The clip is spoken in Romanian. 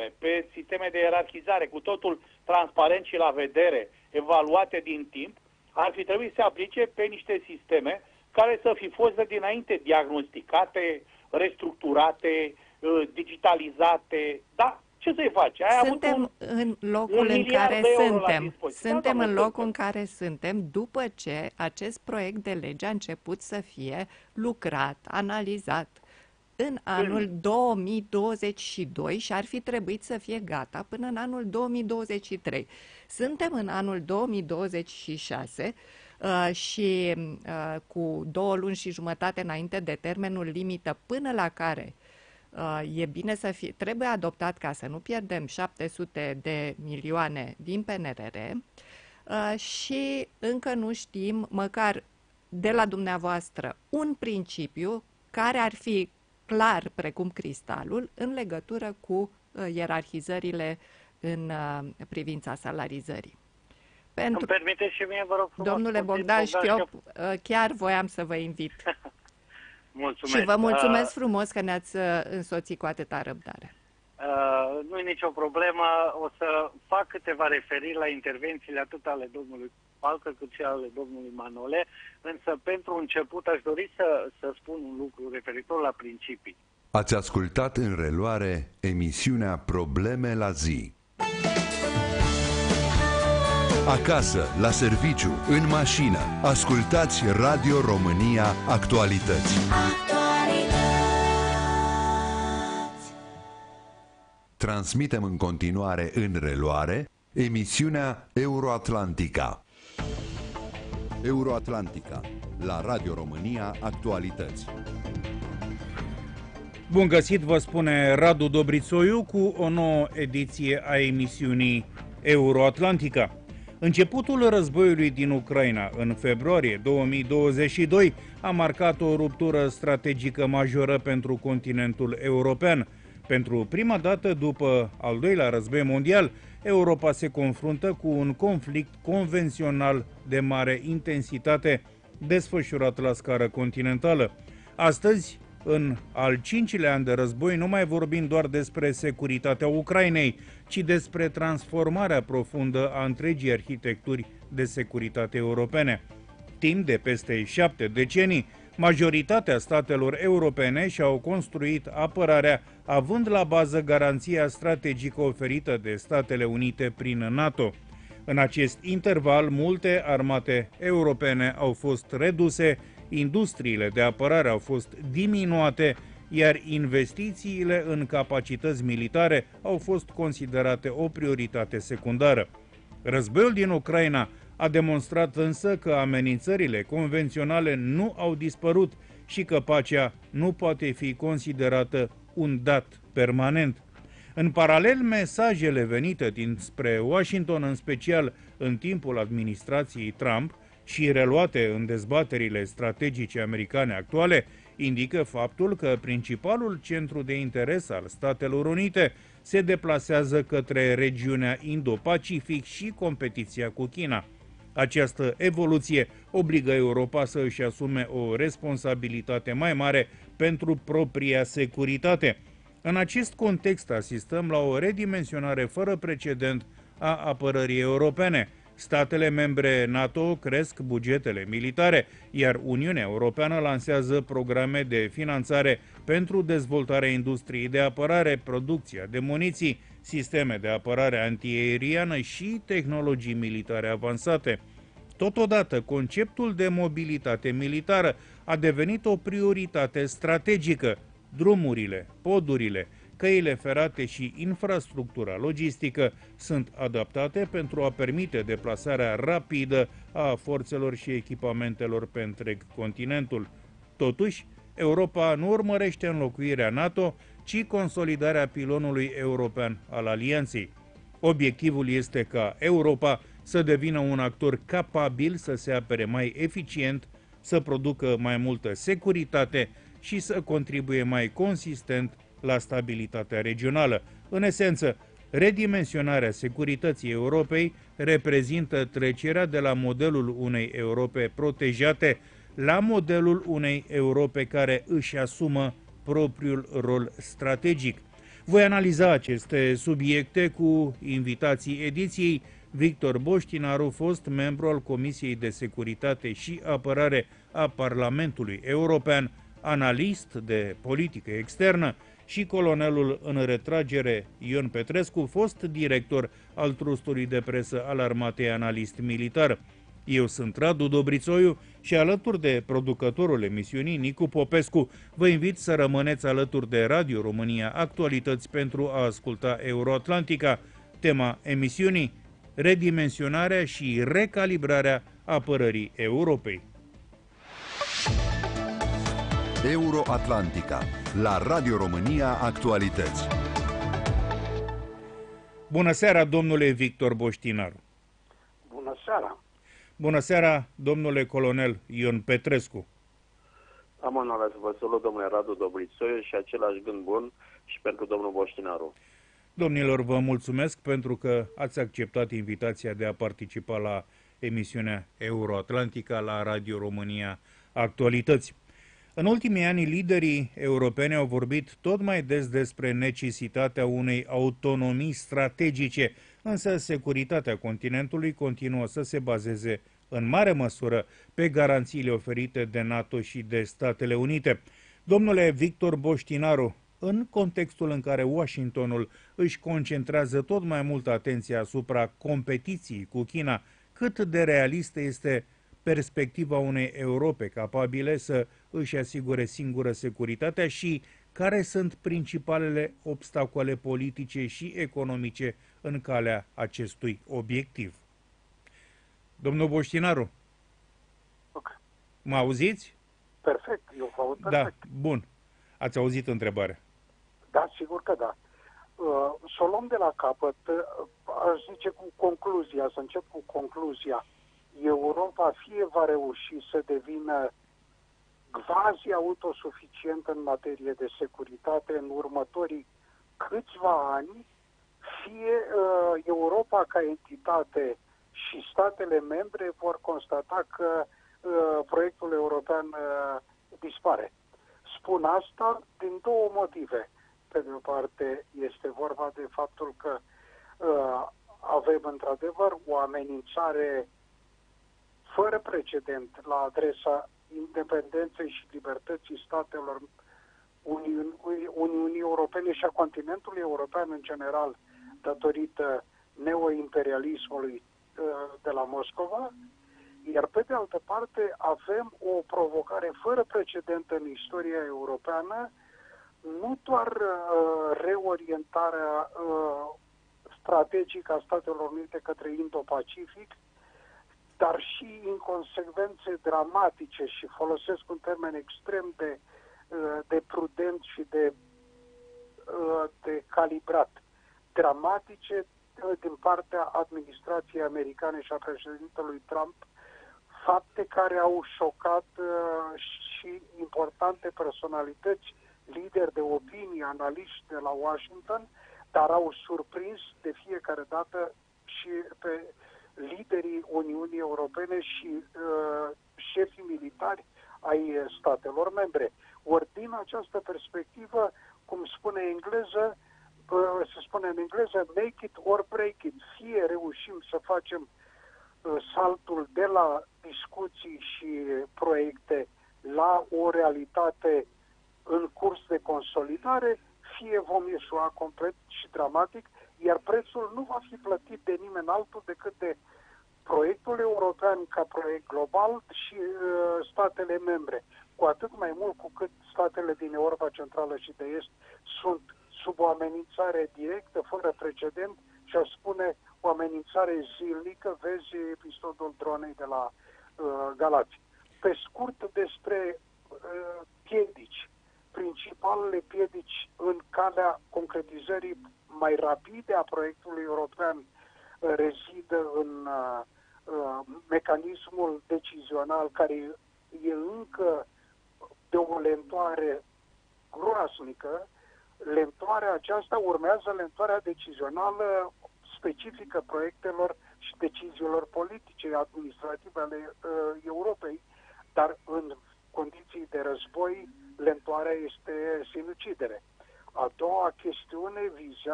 norme, pe sisteme de ierarhizare, cu totul transparent și la vedere, evaluate din timp, ar fi trebuit să se aplice pe niște sisteme care să fi fost de dinainte diagnosticate, restructurate, digitalizate. Da, ce să-i faci? Suntem în locul în care suntem. Suntem în locul în care suntem după ce acest proiect de lege a început să fie lucrat, analizat în anul 2022 și ar fi trebuit să fie gata până în anul 2023. Suntem în anul 2026 și cu 2 luni și jumătate înainte de termenul limită până la care e bine să fie, trebuie adoptat ca să nu pierdem 700 de milioane din PNRR și încă nu știm, măcar de la dumneavoastră, un principiu care ar fi clar precum cristalul în legătură cu ierarhizările în privința salarizării. Îmi permiteți și mie, vă rog frumos. Domnule Bogdan Șchiop, chiar voiam să vă invit. Mulțumesc. Și vă mulțumesc frumos că ne-ați însoțit cu atâta răbdare. Nu e nicio problemă. O să fac câteva referiri la intervențiile atât ale domnului Palcă cât și ale domnului Manole, însă pentru început aș dori să spun un lucru referitor la principii. Ați ascultat în reluare emisiunea Probleme la zi. Acasă, la serviciu, în mașină, ascultați Radio România Actualități. Transmitem în continuare în reluare emisiunea Euroatlantica. Euroatlantica, la Radio România Actualități. Bun găsit, vă spune Radu Dobrițoiu cu o nouă ediție a emisiunii Euroatlantica. Începutul războiului din Ucraina în februarie 2022 a marcat o ruptură strategică majoră pentru continentul european. Pentru prima dată după al doilea război mondial, Europa se confruntă cu un conflict convențional de mare intensitate desfășurat la scară continentală. Astăzi, în al 5-lea an de război, nu mai vorbim doar despre securitatea Ucrainei, ci despre transformarea profundă a întregii arhitecturi de securitate europene. Timp de peste 7 decenii, majoritatea statelor europene și-au construit apărarea având la bază garanția strategică oferită de Statele Unite prin NATO. În acest interval, multe armate europene au fost reduse, industriile de apărare au fost diminuate, iar investițiile în capacități militare au fost considerate o prioritate secundară. Războiul din Ucraina a demonstrat însă că amenințările convenționale nu au dispărut și că pacea nu poate fi considerată un dat permanent. În paralel, mesajele venite dinspre Washington, în special în timpul administrației Trump, și reluate în dezbaterile strategice americane actuale, indică faptul că principalul centru de interes al Statelor Unite se deplasează către regiunea Indo-Pacific și competiția cu China. Această evoluție obligă Europa să își asume o responsabilitate mai mare pentru propria securitate. În acest context asistăm la o redimensionare fără precedent a apărării europene. Statele membre NATO cresc bugetele militare, iar Uniunea Europeană lansează programe de finanțare pentru dezvoltarea industriei de apărare, producția de muniții, sisteme de apărare antiaeriană și tehnologii militare avansate. Totodată, conceptul de mobilitate militară a devenit o prioritate strategică. Drumurile, podurile, căile ferate și infrastructura logistică sunt adaptate pentru a permite deplasarea rapidă a forțelor și echipamentelor pe întreg continentul. Totuși, Europa nu urmărește înlocuirea NATO, ci consolidarea pilonului european al alianței. Obiectivul este ca Europa să devină un actor capabil să se apere mai eficient, să producă mai multă securitate și să contribuie mai consistent la stabilitatea regională. În esență, redimensionarea securității Europei reprezintă trecerea de la modelul unei Europe protejate la modelul unei Europe care își asumă propriul rol strategic. Voi analiza aceste subiecte cu invitații ediției: Victor Boștinaru, fost membru al Comisiei de Securitate și Apărare a Parlamentului European, analist de politică externă, și colonelul în retragere Ion Petrescu, fost director al trustului de presă al Armatei, analist militar. Eu sunt Radu Dobrițoiu și alături de producătorul emisiunii, Nicu Popescu, vă invit să rămâneți alături de Radio România Actualități pentru a asculta Euroatlantica. Tema emisiunii: redimensionarea și recalibrarea apărării Europei. Euroatlantica, la Radio România Actualități. Bună seara, domnule Victor Boștinaru. Bună seara. Bună seara, domnule colonel Ion Petrescu. Am onoarea să vă salut, domnule Radu Dobrițoiu, și același gând bun și pentru domnul Boștinaru. Domnilor, vă mulțumesc pentru că ați acceptat invitația de a participa la emisiunea Euroatlantica la Radio România Actualități. În ultimii ani, liderii europeni au vorbit tot mai des despre necesitatea unei autonomii strategice, însă securitatea continentului continuă să se bazeze în mare măsură pe garanțiile oferite de NATO și de Statele Unite. Domnule Victor Boștinaru, în contextul în care Washingtonul își concentrează tot mai mult atenția asupra competiției cu China, cât de realistă este perspectiva unei Europe capabile să își asigure singură securitatea și care sunt principalele obstacole politice și economice în calea acestui obiectiv? Domnul Boștinaru, Okay. mă auziți? Perfect, eu vă aud perfect. Da, bun. Ați auzit întrebarea? Da, sigur că da. Să o luăm de la capăt, aș zice cu concluzia, să încep cu concluzia. Europa fie va reuși să devină quasi autosuficientă în materie de securitate în următorii câțiva ani, fie Europa ca entitate și statele membre vor constata că proiectul european dispare. Spun asta din două motive. Pe de o parte, este vorba de faptul că avem într-adevăr o amenințare fără precedent la adresa independenței și libertății statelor Uniunii Europene și a continentului european în general, datorită neoimperialismului de la Moscova, iar pe de altă parte avem o provocare fără precedent în istoria europeană, nu doar reorientarea strategică a Statelor Unite către Indo-Pacific, dar și inconsecvențe dramatice, și folosesc un termen extrem de prudent și de calibrat, dramatice din partea administrației americane și a președintelui Trump, fapte care au șocat și importante personalități, lideri de opinie, analiști de la Washington, dar au surprins de fiecare dată și pe liderii Uniunii Europene și șefii militari ai statelor membre. Ori din această perspectivă, cum spune engleză, se spune în engleză, make it or break it. Fie reușim să facem saltul de la discuții și proiecte la o realitate în curs de consolidare, fie vom ieșua complet și dramatic, iar prețul nu va fi plătit de nimeni altul decât de proiectul european ca proiect global și statele membre. Cu atât mai mult cu cât statele din Europa Centrală și de Est sunt sub o amenințare directă, fără precedent, și aș spune o amenințare zilnică, vezi episodul dronei de la Galați. Pe scurt, despre piedici. Principalele piedici în calea concretizării mai rapide a proiectului european rezidă în mecanismul decizional, care e încă de o lentoare groasnică. Lentoarea aceasta urmează lentoarea decizională specifică proiectelor și deciziilor politice, administrative ale Europei, dar în condiții de război lentoarea este sinucidere. A doua chestiune vizează